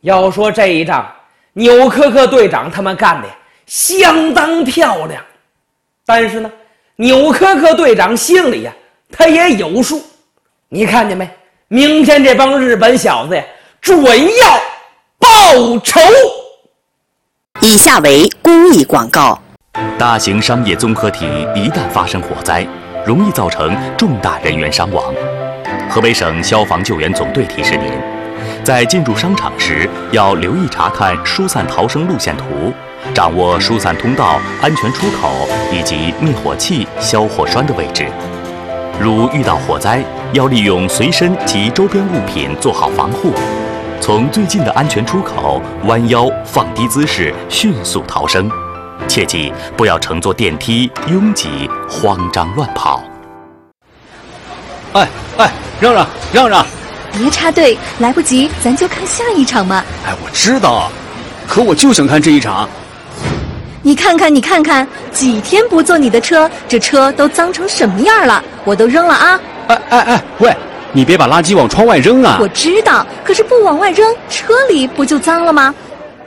要说这一仗，纽科克队长他们干的相当漂亮，但是呢，纽科克队长心里呀，他也有数。你看见没？明天这帮日本小子呀，准要报仇。 以下为公益广告。 大型商业综合体一旦发生火灾，容易造成重大人员伤亡。河北省消防救援总队提示您，在进入商场时要留意查看疏散逃生路线图，掌握疏散通道、安全出口以及灭火器、消火栓的位置。如遇到火灾，要利用随身及周边物品做好防护，从最近的安全出口弯腰放低姿势迅速逃生。切记不要乘坐电梯拥挤慌张乱跑。 哎，让让！ 别插队，来不及，咱就看下一场嘛。 哎，我知道，可我就想看这一场。 你看看，几天不坐你的车，这车都脏成什么样了？我都扔了啊！ 哎，喂，你别把垃圾往窗外扔啊！ 我知道，可是不往外扔，车里不就脏了吗？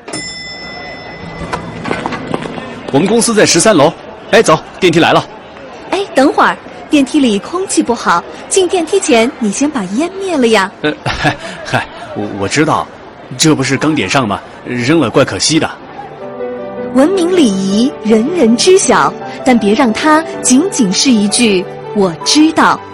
我们公司在13楼。哎，走，电梯来了。 哎，等会儿，电梯里空气不好，进电梯前你先把烟灭了呀。 嗨，我知道，这不是刚点上吗？扔了怪可惜的。 文明礼仪，人人知晓，但别让它仅仅是一句“我知道”。